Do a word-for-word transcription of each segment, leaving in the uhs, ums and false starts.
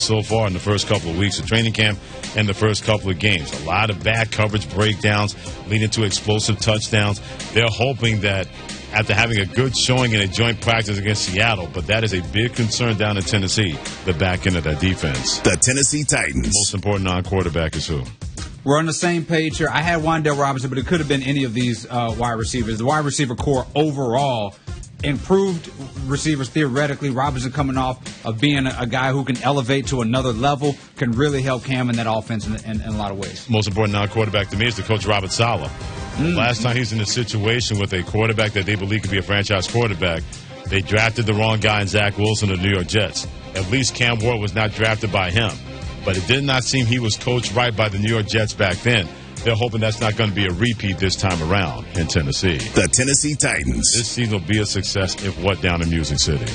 so far in the first couple of weeks of training camp and the first couple of games. A lot of bad coverage breakdowns leading to explosive touchdowns. They're hoping that after having a good showing in a joint practice against Seattle, but that is a big concern down in Tennessee, the back end of that defense. The Tennessee Titans. The most important non-quarterback is who? We're on the same page here. I had Wan'Dale Robinson, but it could have been any of these uh, wide receivers. The wide receiver core overall improved receivers theoretically. Robinson coming off of being a, a guy who can elevate to another level, can really help Cam in that offense in, in, in a lot of ways. Most important non-quarterback to me is the coach Robert Saleh. Mm. Last time he was in a situation with a quarterback that they believe could be a franchise quarterback, they drafted the wrong guy in Zach Wilson of the New York Jets. At least Cam Ward was not drafted by him. But it did not seem he was coached right by the New York Jets back then. They're hoping that's not going to be a repeat this time around in Tennessee. The Tennessee Titans. This season will be a success if what down in Music City?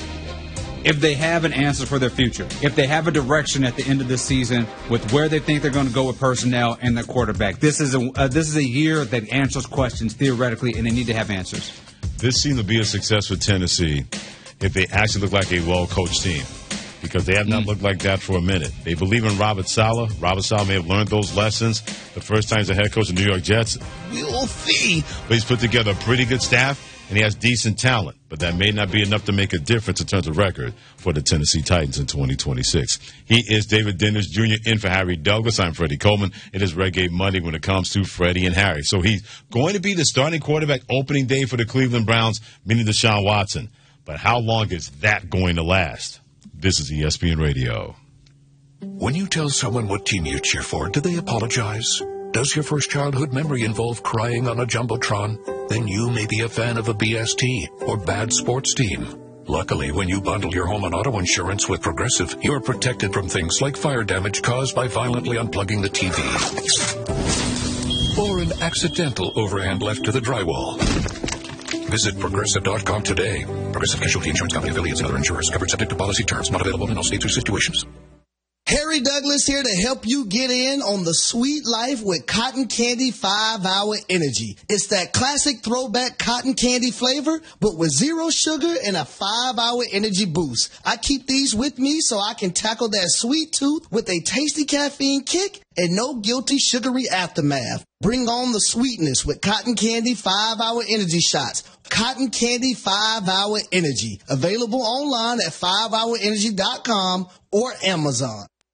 If they have an answer for their future, if they have a direction at the end of the season with where they think they're going to go with personnel and their quarterback, this is a uh, this is a year that answers questions theoretically, and they need to have answers. This season will be a success for Tennessee if they actually look like a well-coached team, because they have not mm. looked like that for a minute. They believe in Robert Saleh. Robert Saleh may have learned those lessons the first time as a head coach of the New York Jets. We'll see. But he's put together a pretty good staff, and he has decent talent. But that may not be enough to make a difference in terms of record for the Tennessee Titans in twenty twenty-six. He is David Dennis Junior in for Harry Douglas. I'm Freddie Coleman. It is Reggae Monday when it comes to Freddie and Harry. So he's going to be the starting quarterback opening day for the Cleveland Browns, meaning Deshaun Watson. But how long is that going to last? This is E S P N Radio. When you tell someone what team you cheer for, do they apologize? Does your first childhood memory involve crying on a Jumbotron? Then you may be a fan of a B S T or bad sports team. Luckily, when you bundle your home and auto insurance with Progressive, you're protected from things like fire damage caused by violently unplugging the T V or an accidental overhand left to the drywall. Visit Progressive dot com today. Progressive Casualty Insurance Company, affiliates, and other insurers. Covered subject to policy terms. Not available in all states or situations. Harry Douglas here to help you get in on the sweet life with Cotton Candy five hour Energy. It's that classic throwback cotton candy flavor, but with zero sugar and a five hour energy boost. I keep these with me so I can tackle that sweet tooth with a tasty caffeine kick and no guilty sugary aftermath. Bring on the sweetness with Cotton Candy five hour Energy shots. Cotton Candy five hour Energy. Available online at five hour energy dot com or Amazon.